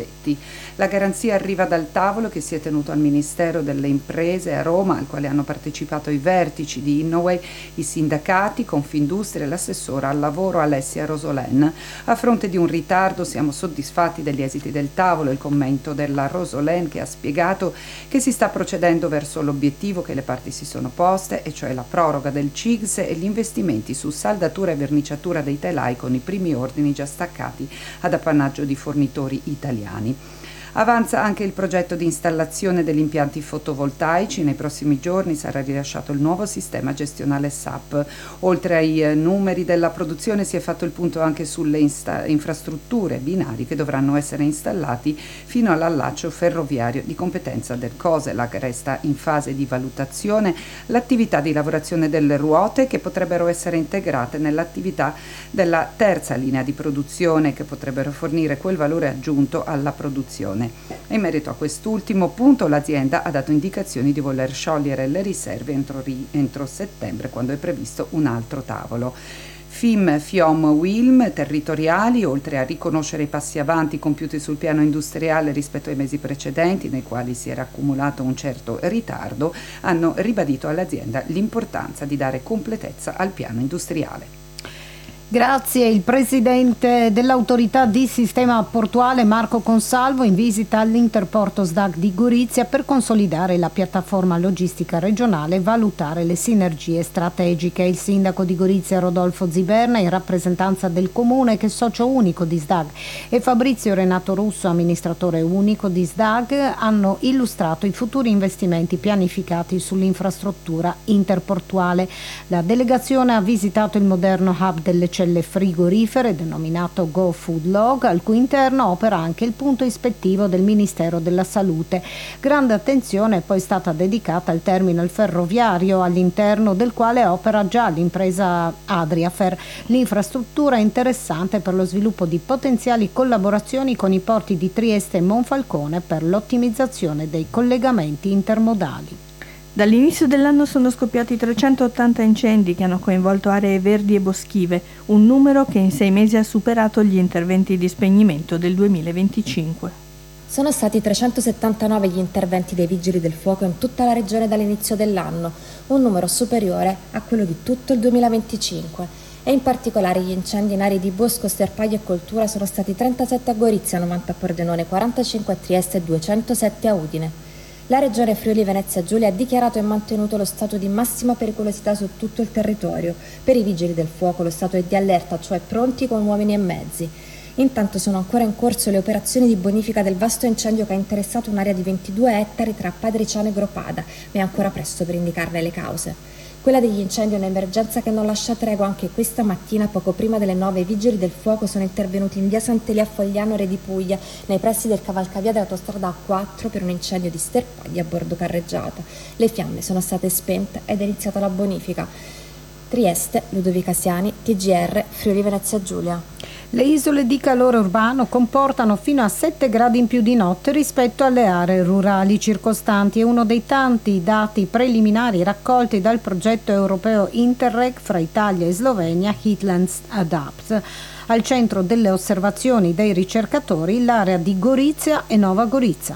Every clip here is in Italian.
addetti. La garanzia arriva dal tavolo che si è tenuto al Ministero delle Imprese a Roma, al quale hanno partecipato i vertici di Innoway, i sindacati, Confindustria e l'assessora al lavoro Alessia Rosolén. A fronte di un ritardo siamo soddisfatti degli esiti del tavolo, il commento della Rosolén, che ha spiegato che si sta procedendo verso l'obiettivo che le parti si sono poste, e cioè la proroga del CIGS e gli investimenti su saldatura e verniciatura dei telai con i primi ordini già staccati ad appannaggio di fornitori italiani. Avanza anche il progetto di installazione degli impianti fotovoltaici. Nei prossimi giorni sarà rilasciato il nuovo sistema gestionale SAP. Oltre ai numeri della produzione si è fatto il punto anche sulle infrastrutture binari che dovranno essere installati fino all'allaccio ferroviario di competenza del COSELAC. Resta in fase di valutazione l'attività di lavorazione delle ruote, che potrebbero essere integrate nell'attività della terza linea di produzione, che potrebbero fornire quel valore aggiunto alla produzione. E in merito a quest'ultimo punto l'azienda ha dato indicazioni di voler sciogliere le riserve entro settembre, quando è previsto un altro tavolo. FIM, FIOM, WILM territoriali, oltre a riconoscere i passi avanti compiuti sul piano industriale rispetto ai mesi precedenti, nei quali si era accumulato un certo ritardo, hanno ribadito all'azienda l'importanza di dare completezza al piano industriale. Grazie. Il presidente dell'autorità di sistema portuale Marco Consalvo in visita all'Interporto SDAG di Gorizia per consolidare la piattaforma logistica regionale e valutare le sinergie strategiche. Il sindaco di Gorizia Rodolfo Ziberna, in rappresentanza del comune che è socio unico di SDAG, e Fabrizio Renato Russo, amministratore unico di SDAG, hanno illustrato i futuri investimenti pianificati sull'infrastruttura interportuale. La delegazione ha visitato il moderno hub delle celle frigorifere denominato Go Food Log, al cui interno opera anche il punto ispettivo del Ministero della Salute. Grande attenzione è poi stata dedicata al terminal ferroviario, all'interno del quale opera già l'impresa Adriafer. L'infrastruttura è interessante per lo sviluppo di potenziali collaborazioni con i porti di Trieste e Monfalcone per l'ottimizzazione dei collegamenti intermodali. Dall'inizio dell'anno sono scoppiati 380 incendi che hanno coinvolto aree verdi e boschive, un numero che in 6 mesi ha superato gli interventi di spegnimento del 2025. Sono stati 379 gli interventi dei Vigili del Fuoco in tutta la regione dall'inizio dell'anno, un numero superiore a quello di tutto il 2025. E in particolare gli incendi in aree di bosco, sterpaglio e coltura sono stati 37 a Gorizia, 90 a Pordenone, 45 a Trieste e 207 a Udine. La Regione Friuli Venezia Giulia ha dichiarato e mantenuto lo stato di massima pericolosità su tutto il territorio. Per i Vigili del Fuoco lo stato è di allerta, cioè pronti con uomini e mezzi. Intanto sono ancora in corso le operazioni di bonifica del vasto incendio che ha interessato un'area di 22 ettari tra Padriciano e Gropada, ma è ancora presto per indicarne le cause. Quella degli incendi è un'emergenza che non lascia tregua. Anche questa mattina, poco prima delle 9, i Vigili del Fuoco sono intervenuti in via Sant'Elia a Fogliano, Re di Puglia, nei pressi del cavalcavia dell'autostrada A4 per un incendio di sterpagli a bordo carreggiata. Le fiamme sono state spente ed è iniziata la bonifica. Trieste, Ludovica Siani, TGR, Friuli Venezia Giulia. Le isole di calore urbano comportano fino a 7 gradi in più di notte rispetto alle aree rurali circostanti. È uno dei tanti dati preliminari raccolti dal progetto europeo Interreg fra Italia e Slovenia, Heatlands Adapt. Al centro delle osservazioni dei ricercatori l'area di Gorizia e Nova Gorica.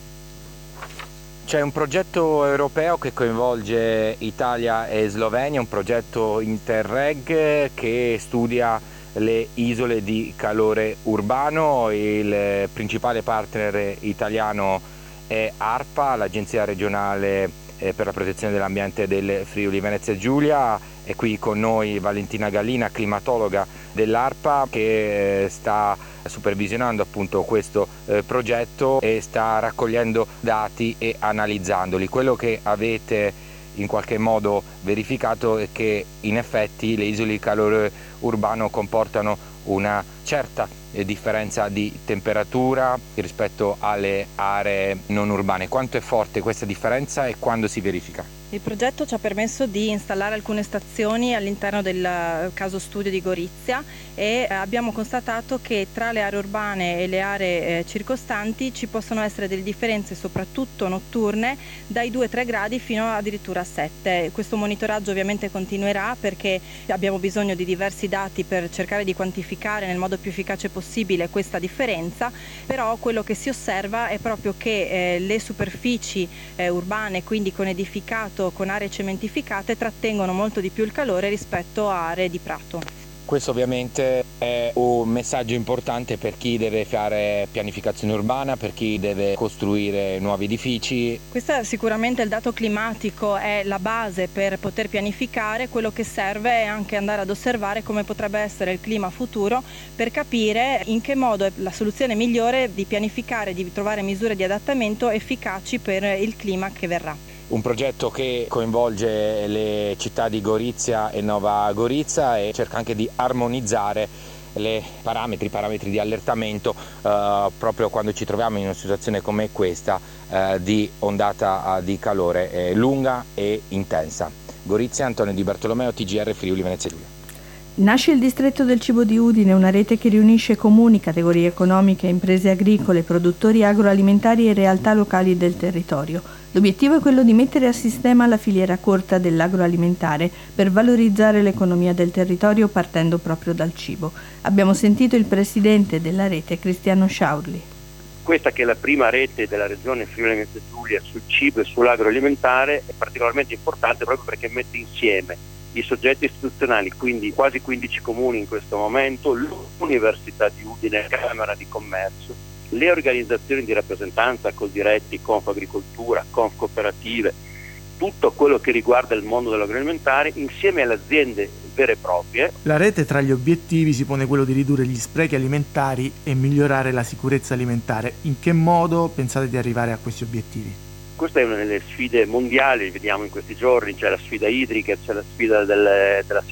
C'è un progetto europeo che coinvolge Italia e Slovenia, un progetto Interreg che studia le isole di calore urbano. Il principale partner italiano è ARPA, l'Agenzia regionale per la protezione dell'ambiente del Friuli Venezia Giulia. È qui con noi Valentina Gallina, climatologa dell'ARPA, che sta supervisionando appunto questo progetto e sta raccogliendo dati e analizzandoli. Quello che avete in qualche modo verificato è che in effetti le isole di calore urbano comportano una certa differenza di temperatura rispetto alle aree non urbane. Quanto è forte questa differenza e quando si verifica? Il progetto ci ha permesso di installare alcune stazioni all'interno del caso studio di Gorizia e abbiamo constatato che tra le aree urbane e le aree circostanti ci possono essere delle differenze soprattutto notturne dai 2-3 gradi fino addirittura a 7. Questo monitoraggio ovviamente continuerà perché abbiamo bisogno di diversi dati per cercare di quantificare nel modo più efficace possibile questa differenza, però quello che si osserva è proprio che le superfici urbane, quindi con edificato, con aree cementificate, trattengono molto di più il calore rispetto a aree di prato. Questo ovviamente è un messaggio importante per chi deve fare pianificazione urbana, per chi deve costruire nuovi edifici. Questo sicuramente il dato climatico è la base per poter pianificare, quello che serve è anche andare ad osservare come potrebbe essere il clima futuro per capire in che modo è la soluzione migliore di pianificare, di trovare misure di adattamento efficaci per il clima che verrà. Un progetto che coinvolge le città di Gorizia e Nova Gorica e cerca anche di armonizzare i parametri di allertamento proprio quando ci troviamo in una situazione come questa di ondata di calore lunga e intensa. Gorizia, Antonio Di Bartolomeo, TGR Friuli Venezia Giulia. Nasce il distretto del cibo di Udine, una rete che riunisce comuni, categorie economiche, imprese agricole, produttori agroalimentari e realtà locali del territorio. L'obiettivo è quello di mettere a sistema la filiera corta dell'agroalimentare per valorizzare l'economia del territorio partendo proprio dal cibo. Abbiamo sentito il presidente della rete, Cristiano Sciaurli. Questa che è la prima rete della regione Friuli Venezia Giulia sul cibo e sull'agroalimentare è particolarmente importante proprio perché mette insieme i soggetti istituzionali, quindi quasi 15 comuni in questo momento, l'Università di Udine, Camera di Commercio, le organizzazioni di rappresentanza, Coldiretti, Confagricoltura, Confcooperative, tutto quello che riguarda il mondo dell'agroalimentare insieme alle aziende vere e proprie. La rete tra gli obiettivi si pone quello di ridurre gli sprechi alimentari e migliorare la sicurezza alimentare. In che modo pensate di arrivare a questi obiettivi? Questa è una delle sfide mondiali, vediamo in questi giorni, c'è la sfida idrica, c'è la sfida della